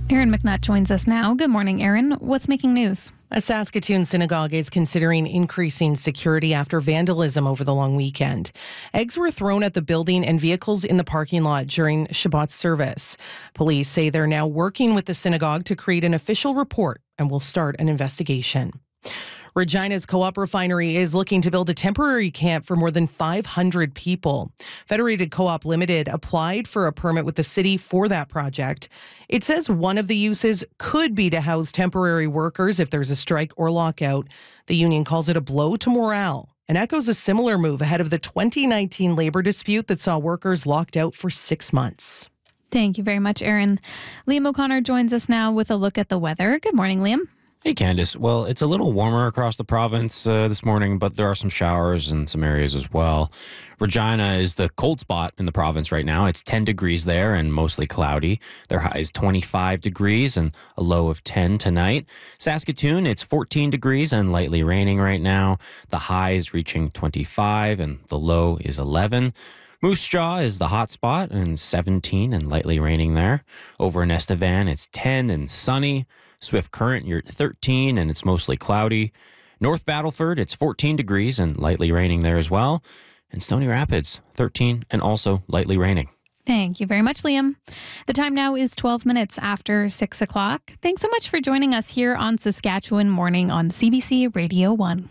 Aaron McNutt joins us now. Good morning, Aaron. What's making news? A Saskatoon synagogue is considering increasing security after vandalism over the long weekend. Eggs were thrown at the building and vehicles in the parking lot during Shabbat service. Police say they're now working with the synagogue to create an official report and will start an investigation. Regina's Co-op Refinery is looking to build a temporary camp for more than 500 people. Federated Co-op Limited applied for a permit with the city for that project. It says one of the uses could be to house temporary workers if there's a strike or lockout. The union calls it a blow to morale and echoes a similar move ahead of the 2019 labor dispute that saw workers locked out for 6 months. Thank you very much, Aaron. Liam O'Connor joins us now with a look at the weather. Good morning, Liam. Hey, Candice. Well, it's a little warmer across the province this morning, but there are some showers in some areas as well. Regina is the cold spot in the province right now. It's 10 degrees there and mostly cloudy. Their high is 25 degrees and a low of 10 tonight. Saskatoon, it's 14 degrees and lightly raining right now. The high is reaching 25 and the low is 11. Moose Jaw is the hot spot and 17 and lightly raining there. Over in Estevan, it's 10 and sunny. Swift Current, you're 13 and it's mostly cloudy. North Battleford, it's 14 degrees and lightly raining there as well. And Stony Rapids, 13 and also lightly raining. Thank you very much, Liam. The time now is 12 minutes after 6 o'clock. Thanks so much for joining us here on Saskatchewan Morning on CBC Radio 1.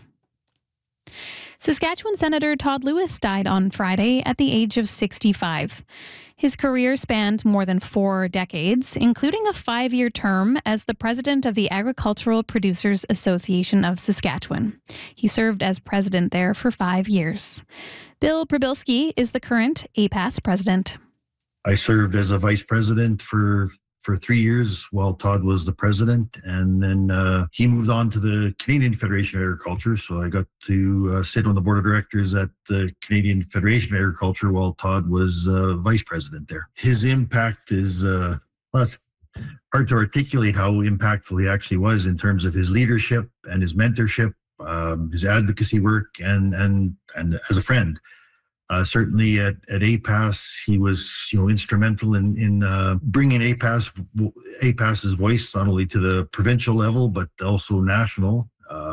Saskatchewan Senator Todd Lewis died on Friday at the age of 65. His career spanned more than 4 decades, including a 5-year term as the president of the Agricultural Producers Association of Saskatchewan. He served as president there for 5 years. Bill Prabilski is the current APAS president. I served as a vice president for 3 years while Todd was the president, and then he moved on to the Canadian Federation of Agriculture, so I got to sit on the board of directors at the Canadian Federation of Agriculture while Todd was vice president there. His impact is, it's hard to articulate how impactful he actually was in terms of his leadership and his mentorship, his advocacy work, and as a friend. Certainly at APAS, he was instrumental in bringing APAS's voice not only to the provincial level but also national.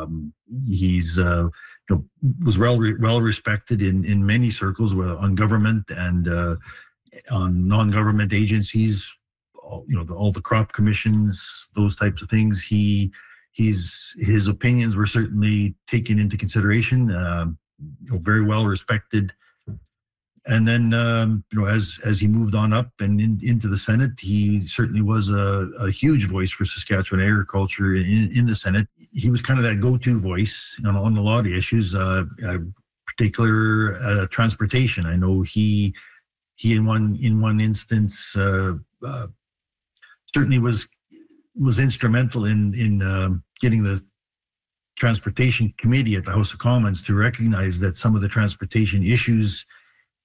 He's was well respected in many circles on government and on non-government agencies. All the crop commissions, those types of things. His opinions were certainly taken into consideration. Very well respected. And then, as he moved on up and into the Senate, he certainly was a huge voice for Saskatchewan agriculture in the Senate. He was kind of that go-to voice on a lot of issues, particular transportation. I know he in one instance certainly was instrumental in getting the Transportation Committee at the House of Commons to recognize that some of the transportation issues